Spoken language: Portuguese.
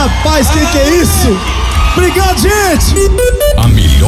Rapaz, que é isso? Obrigado, gente! A melhor